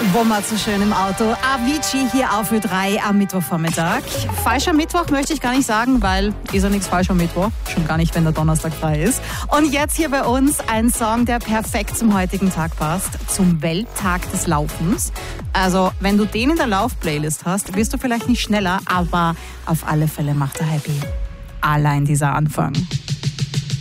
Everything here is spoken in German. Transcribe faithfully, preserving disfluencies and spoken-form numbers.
Wummert so schön im Auto. Avicii hier auf Ö drei am Mittwochvormittag. Falscher Mittwoch möchte ich gar nicht sagen, weil ist ja nichts falscher Mittwoch. Schon gar nicht, wenn der Donnerstag frei ist. Und jetzt hier bei uns ein Song, der perfekt zum heutigen Tag passt. Zum Welttag des Laufens. Also, wenn du den in der Lauf-Playlist hast, wirst du vielleicht nicht schneller, aber auf alle Fälle macht er happy. Allein dieser Anfang.